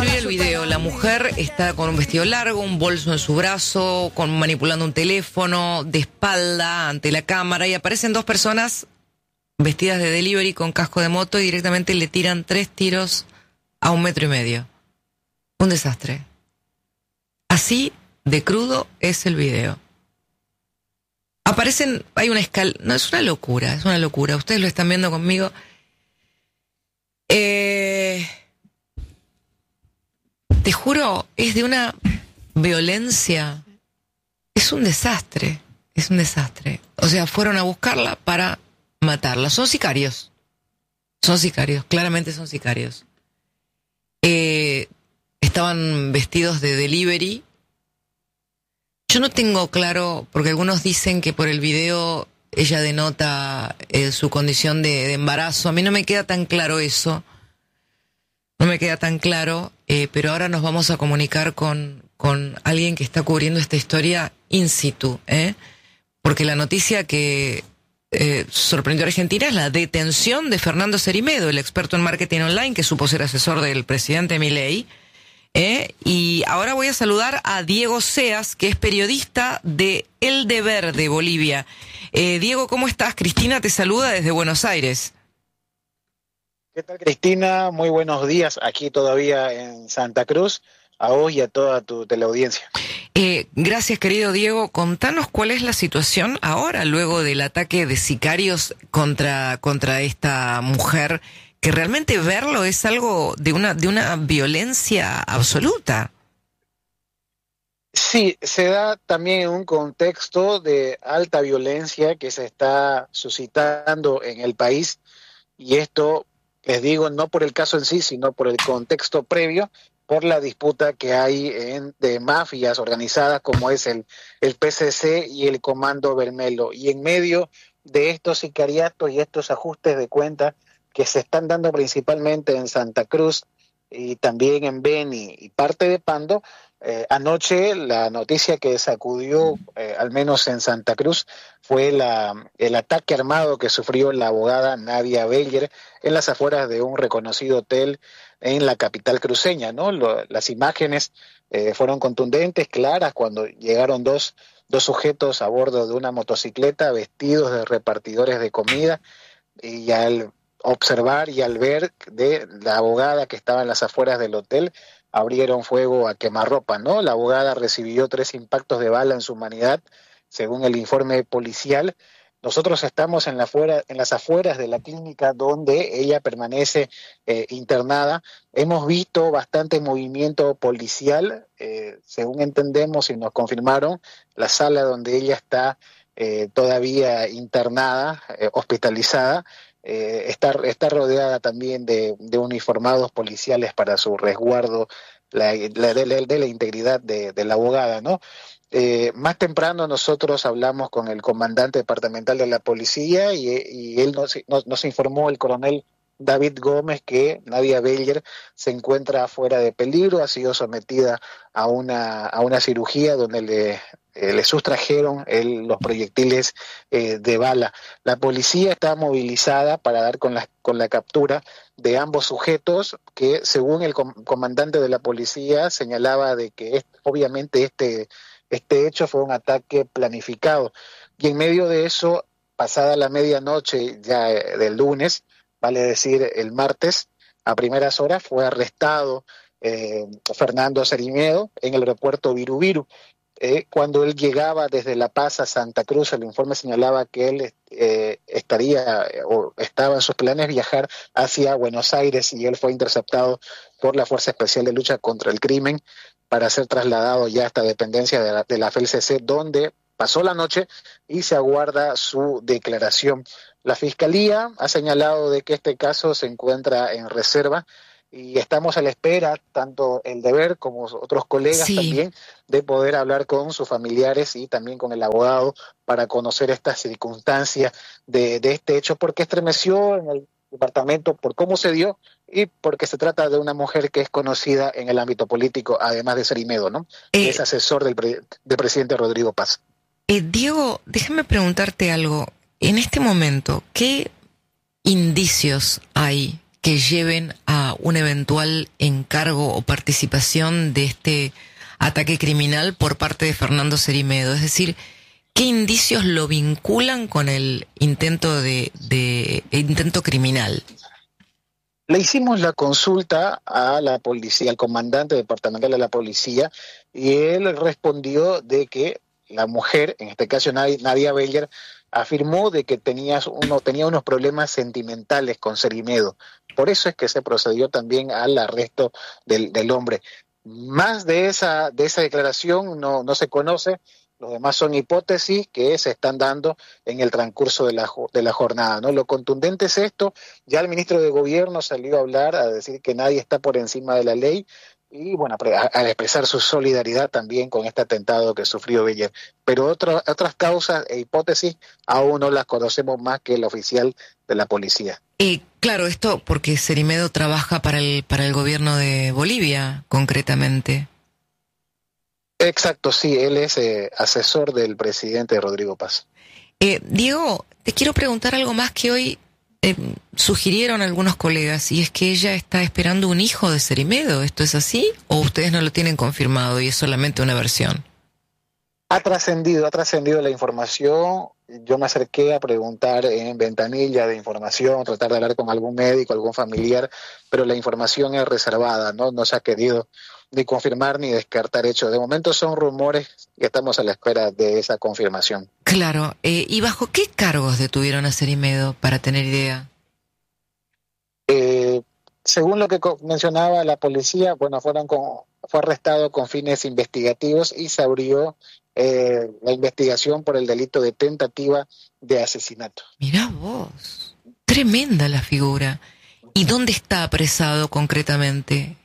yo vi el video. La mujer está con un vestido largo, un bolso en su brazo, manipulando un teléfono, de espalda ante la cámara, y aparecen dos personas vestidas de delivery con casco de moto y directamente le tiran 3 tiros a 1,5 metros. Un desastre. Así de crudo es el video. Aparecen, hay una escala, no, es una locura, ustedes lo están viendo conmigo. Te juro, es de una violencia, es un desastre. O sea, fueron a buscarla para matarla. Son sicarios, claramente son sicarios. Estaban vestidos de delivery. Yo no tengo claro, porque algunos dicen que por el video ella denota su condición de embarazo. A mí no me queda tan claro eso. Pero ahora nos vamos a comunicar con alguien que está cubriendo esta historia in situ, porque la noticia que sorprendió a Argentina es la detención de Fernando Cerimedo, el experto en marketing online que supo ser asesor del presidente Milei. Y ahora voy a saludar a Diego Seas, que es periodista de El Deber de Bolivia. Diego, ¿cómo estás? Cristina te saluda desde Buenos Aires. ¿Qué tal, Cristina? Muy buenos días aquí todavía en Santa Cruz, a vos y a toda tu teleaudiencia. Gracias, querido Diego. Contanos cuál es la situación ahora, luego del ataque de sicarios contra esta mujer, que realmente verlo es algo de una violencia absoluta. Sí, se da también en un contexto de alta violencia que se está suscitando en el país, y esto, les digo, no por el caso en sí, sino por el contexto previo, por la disputa que hay de mafias organizadas como es el PCC y el Comando Vermelho. Y en medio de estos sicariatos y estos ajustes de cuenta que se están dando principalmente en Santa Cruz y también en Beni y parte de Pando, anoche la noticia que sacudió, al menos en Santa Cruz, fue el ataque armado que sufrió la abogada Nadia Beller en las afueras de un reconocido hotel en la capital cruceña, ¿no? Las imágenes fueron contundentes, claras, cuando llegaron dos sujetos a bordo de una motocicleta vestidos de repartidores de comida, y al observar y al ver de la abogada que estaba en las afueras del hotel, abrieron fuego a quemarropa, ¿no? La abogada recibió 3 impactos de bala en su humanidad, según el informe policial. Nosotros estamos en las afueras de la clínica donde ella permanece internada. Hemos visto bastante movimiento policial, según entendemos y nos confirmaron, la sala donde ella está todavía internada, hospitalizada, está rodeada también de uniformados policiales para su resguardo de la integridad de la abogada, ¿no? Más temprano nosotros hablamos con el comandante departamental de la policía y él nos informó, el coronel David Gómez, que Nadia Beller se encuentra fuera de peligro, ha sido sometida a una cirugía donde le sustrajeron los proyectiles de bala. La policía está movilizada para dar con la captura de ambos sujetos, que según el comandante de la policía señalaba de que obviamente este hecho fue un ataque planificado. Y en medio de eso, pasada la medianoche ya del lunes, vale decir el martes, a primeras horas fue arrestado Fernando Cerimedo en el aeropuerto Viru Viru. Cuando él llegaba desde La Paz a Santa Cruz, el informe señalaba que él estaba en sus planes viajar hacia Buenos Aires, y él fue interceptado por la Fuerza Especial de Lucha contra el Crimen para ser trasladado ya a esta dependencia de la FELCC, donde pasó la noche y se aguarda su declaración. La Fiscalía ha señalado de que este caso se encuentra en reserva y estamos a la espera, tanto El Deber como otros colegas también, de poder hablar con sus familiares y también con el abogado para conocer estas circunstancias de este hecho, porque estremeció en el departamento por cómo se dio y porque se trata de una mujer que es conocida en el ámbito político, además de Cerimedo, ¿no? Que es asesor del presidente Rodrigo Paz. Diego, déjame preguntarte algo. En este momento, ¿qué indicios hay que lleven a un eventual encargo o participación de este ataque criminal por parte de Fernando Cerimedo? Es decir, ¿qué indicios lo vinculan con el intento intento criminal? Le hicimos la consulta a la policía, al comandante departamental de la policía, y él respondió de que la mujer, en este caso Nadia Beller, afirmó de que tenía unos problemas sentimentales con Cerimedo. Por eso es que se procedió también al arresto del hombre. Más de esa declaración no se conoce. Los demás son hipótesis que se están dando en el transcurso de la jornada, ¿no? Lo contundente es esto. Ya el ministro de Gobierno salió a hablar, a decir que nadie está por encima de la ley, y bueno, a expresar su solidaridad también con este atentado que sufrió Beller. Pero otras causas e hipótesis aún no las conocemos más que el oficial de la policía. Claro, esto porque Cerimedo trabaja para el gobierno de Bolivia, concretamente. Exacto, sí, él es asesor del presidente Rodrigo Paz. Diego, te quiero preguntar algo más que hoy sugirieron algunos colegas, y es que ella está esperando un hijo de Cerimedo. ¿Esto es así o ustedes no lo tienen confirmado y es solamente una versión? Ha trascendido la información. Yo me acerqué a preguntar en ventanilla de información, tratar de hablar con algún médico, algún familiar, pero la información es reservada, no se ha querido ni confirmar ni descartar hechos. De momento son rumores y estamos a la espera de esa confirmación. Claro. ¿Y bajo qué cargos detuvieron a Cerimedo, para tener idea? Según lo que mencionaba la policía, bueno, fue arrestado con fines investigativos y se abrió la investigación por el delito de tentativa de asesinato. Mirá vos, tremenda la figura. ¿Y dónde está apresado concretamente?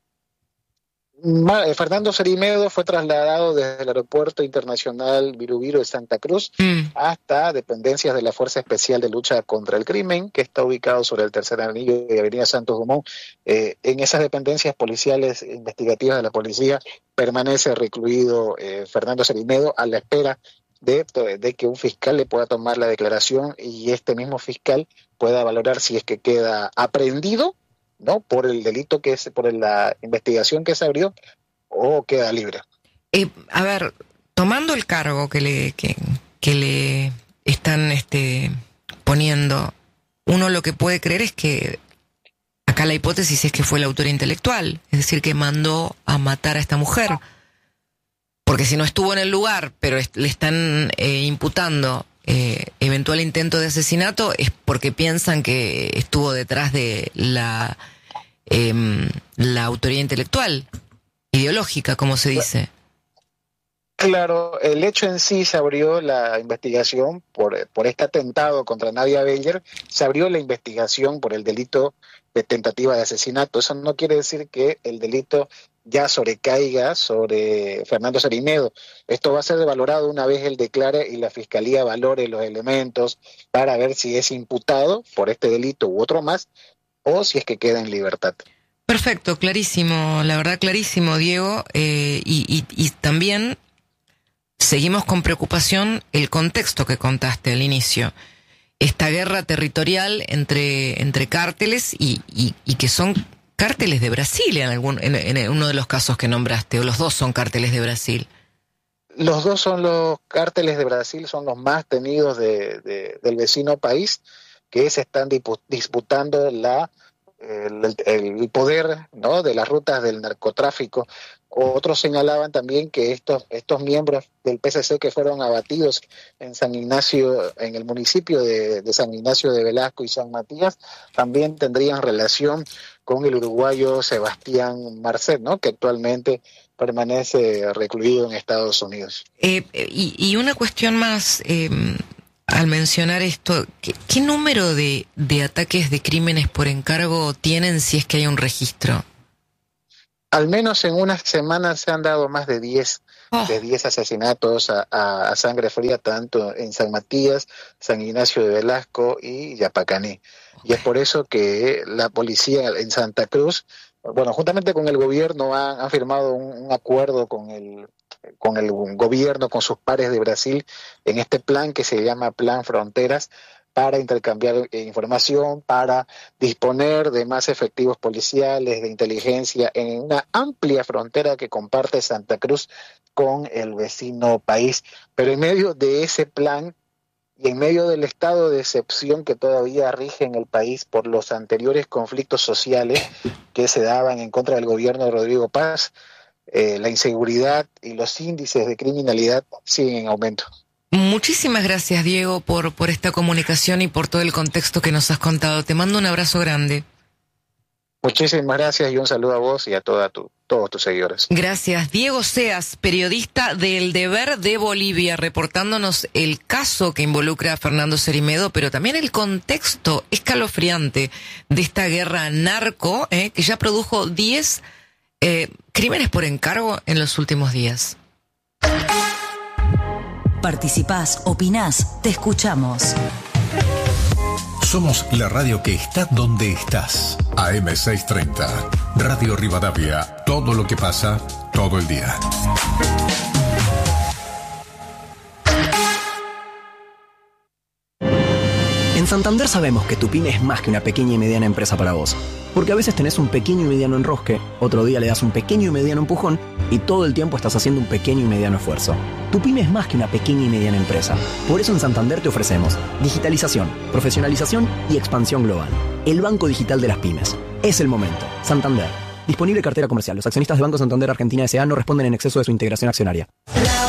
Fernando Cerimedo fue trasladado desde el Aeropuerto Internacional Viru de Santa Cruz hasta dependencias de la Fuerza Especial de Lucha contra el Crimen, que está ubicado sobre el tercer anillo de Avenida Santos Dumont. En esas dependencias policiales investigativas de la policía permanece recluido Fernando Cerimedo a la espera de que un fiscal le pueda tomar la declaración y este mismo fiscal pueda valorar si es que queda aprehendido, ¿no?, por el delito por la investigación que se abrió, o queda libre. A ver, tomando el cargo que le están poniendo, uno lo que puede creer es que acá la hipótesis es que fue el autor intelectual, es decir, que mandó a matar a esta mujer, porque si no estuvo en el lugar, pero le están imputando eventual intento de asesinato, es porque piensan que estuvo detrás de la autoría intelectual, ideológica, como se dice. Claro, el hecho en sí se abrió la investigación por este atentado contra Nadia Beller, se abrió la investigación por el delito de tentativa de asesinato. Eso no quiere decir que el delito ya sobrecaiga sobre Fernando Cerimedo. Esto va a ser valorado una vez él declare y la Fiscalía valore los elementos para ver si es imputado por este delito u otro más, o si es que queda en libertad. Perfecto, clarísimo, la verdad clarísimo, Diego, y también seguimos con preocupación el contexto que contaste al inicio. Esta guerra territorial entre cárteles y que son cárteles de Brasil en uno de los casos que nombraste, o los dos son cárteles de Brasil. Los dos son los cárteles de Brasil, son los más temidos del vecino país, que se están disputando el poder, ¿no?, de las rutas del narcotráfico. Otros señalaban también que estos miembros del PCC que fueron abatidos en San Ignacio, en el municipio de San Ignacio de Velasco y San Matías, también tendrían relación con el uruguayo Sebastián Marcet, ¿no?, que actualmente permanece recluido en Estados Unidos. Y una cuestión más, al mencionar esto, ¿qué número de ataques de crímenes por encargo tienen, si es que hay un registro? Al menos en unas semanas se han dado más de 10 asesinatos a sangre fría, tanto en San Matías, San Ignacio de Velasco y Yapacaní. Y es por eso que la policía en Santa Cruz, bueno, juntamente con el gobierno, han firmado un acuerdo con el gobierno, con sus pares de Brasil, en este plan que se llama Plan Fronteras, para intercambiar información, para disponer de más efectivos policiales, de inteligencia, en una amplia frontera que comparte Santa Cruz con el vecino país. Pero en medio de ese plan y en medio del estado de excepción que todavía rige en el país por los anteriores conflictos sociales que se daban en contra del gobierno de Rodrigo Paz, la inseguridad y los índices de criminalidad siguen en aumento. Muchísimas gracias, Diego, por esta comunicación y por todo el contexto que nos has contado. Te mando un abrazo grande. Muchísimas gracias y un saludo a vos y a todos tus seguidores. Gracias. Diego Seas, periodista del Deber de Bolivia, reportándonos el caso que involucra a Fernando Cerimedo, pero también el contexto escalofriante de esta guerra narco, que ya produjo 10 crímenes por encargo en los últimos días. Participás, opinás, te escuchamos. Somos la radio que está donde estás. AM630, Radio Rivadavia. Todo lo que pasa, todo el día. En Santander sabemos que tu pyme es más que una pequeña y mediana empresa para vos. Porque a veces tenés un pequeño y mediano enrosque, otro día le das un pequeño y mediano empujón y todo el tiempo estás haciendo un pequeño y mediano esfuerzo. Tu pyme es más que una pequeña y mediana empresa. Por eso en Santander te ofrecemos digitalización, profesionalización y expansión global. El Banco Digital de las Pymes. Es el momento. Santander. Disponible cartera comercial. Los accionistas de Banco Santander Argentina S.A. no responden en exceso de su integración accionaria.